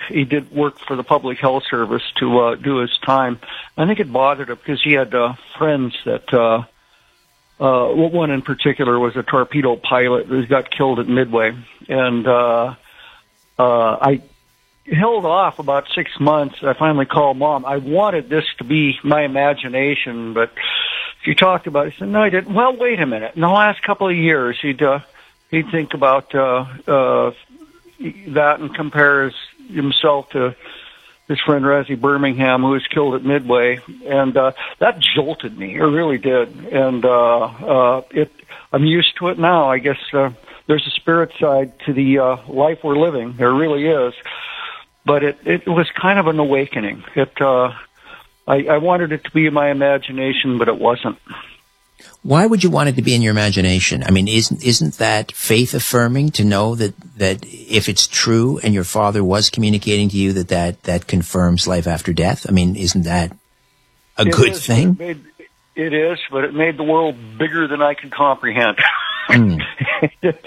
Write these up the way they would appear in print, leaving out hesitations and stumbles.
he did work for the Public Health Service to do his time. I think it bothered him because he had friends that one in particular was a torpedo pilot who got killed at Midway, and I held off about 6 months. I finally called Mom. I wanted this to be my imagination, but she talked about it. She said, no, I didn't. Well, wait a minute. In the last couple of years, he'd think about that and compare himself to his friend Razzie Birmingham, who was killed at Midway, and that jolted me. It really did. And I'm used to it now. I guess there's a spirit side to the life we're living. There really is. But it was kind of an awakening. I wanted it to be in my imagination, but it wasn't. Why would you want it to be in your imagination? I mean, isn't that faith affirming to know that if it's true and your father was communicating to you that confirms life after death? I mean, isn't that a good thing? It is, but it made the world bigger than I could comprehend. It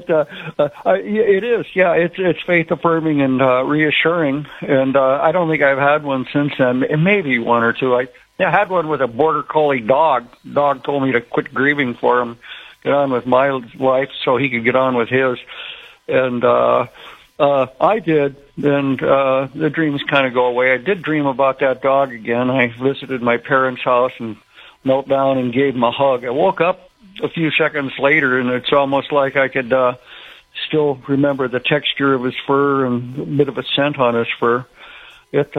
is, yeah. It's faith affirming and reassuring, and I don't think I've had one since then. Maybe one or two. I had one with a border collie dog. Dog told me to quit grieving for him, get on with my life so he could get on with his, and I did. And the dreams kind of go away. I did dream about that dog again. I visited my parents' house and knelt down and gave him a hug. I woke up a few seconds later, and it's almost like I could still remember the texture of his fur and a bit of a scent on his fur. It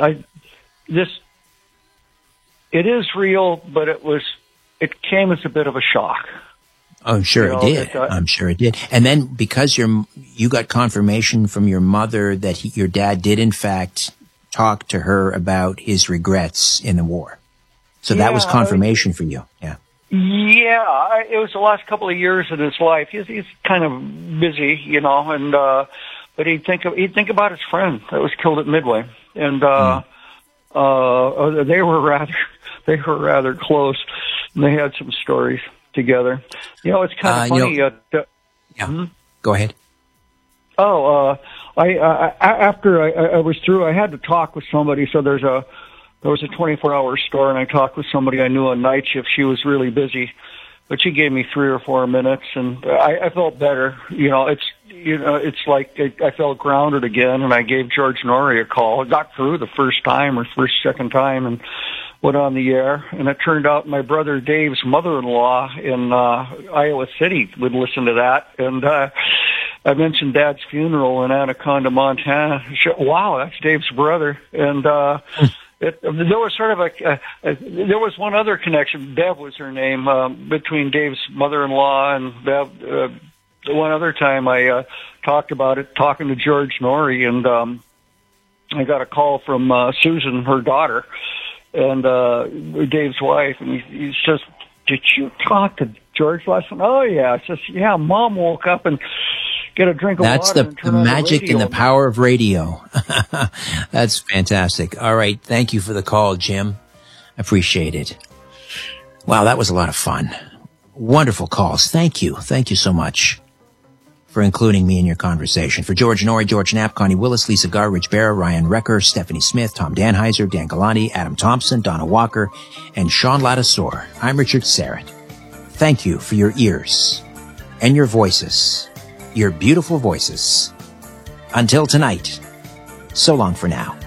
is real, but it came as a bit of a shock. I'm sure it did. I'm sure it did. And then because you got confirmation from your mother that your dad did in fact talk to her about his regrets in the war. So that was confirmation for you. Yeah. Yeah, it was the last couple of years of his life. He's kind of busy, and but he'd think about his friend that was killed at Midway, and they were rather close. And they had some stories together. It's kind of funny. Go ahead. After I was through, I had to talk with somebody. So there was a 24-hour store, and I talked with somebody I knew on night shift. She was really busy, but she gave me 3 or 4 minutes, and I felt better. It's like I felt grounded again, and I gave George Norrie a call. I got through the second time, and went on the air. And it turned out my brother Dave's mother-in-law in Iowa City would listen to that, and I mentioned Dad's funeral in Anaconda, Montana. Wow, that's Dave's brother, and there was sort of there was one other connection. Bev was her name, between Dave's mother-in-law and Bev. One other time I talked about it, talking to George Norrie, and I got a call from Susan, her daughter, and Dave's wife, and he says, "Did you talk to George last night?" "Oh, yeah." I says, "Yeah, Mom woke up and get a drink of water." That's the magic and the power of radio. That's fantastic. All right. Thank you for the call, Jim. Appreciate it. Wow, that was a lot of fun. Wonderful calls. Thank you. Thank you so much for including me in your conversation. For George Norrie, George Knapp, Connie Willis, Lisa Garr, Rich Barra, Ryan Recker, Stephanie Smith, Tom Danheiser, Dan Galante, Adam Thompson, Donna Walker, and Sean Ladisor, I'm Richard Syrett. Thank you for your ears and your voices. Your beautiful voices. Until tonight, so long for now.